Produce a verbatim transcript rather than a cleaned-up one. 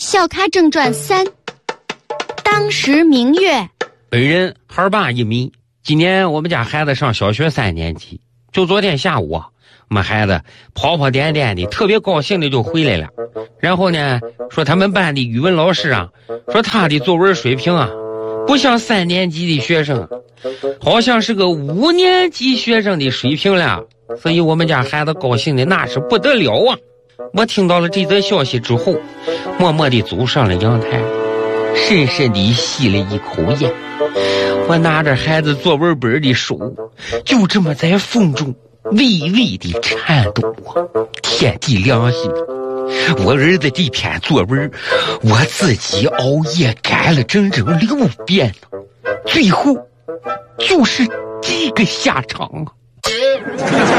小咖正传三，当时明月。 本人孩爸一米，今年我们家孩子上小学三年级。就昨天下午啊，我们孩子跑跑颠颠的，特别高兴的就回来了。然后呢，说他们班的语文老师啊，说他的作文水平啊，不像三年级的学生，好像是个五年级学生的水平了。所以我们家孩子高兴的那是不得了啊！我听到了这则消息之后，默默地走上了阳台，深深地吸了一口烟。我拿着孩子作文本的手，就这么在风中微微地颤抖啊！天地良心，我儿子这篇作文，我自己熬夜改了整整六遍呢，最后就是这个下场啊！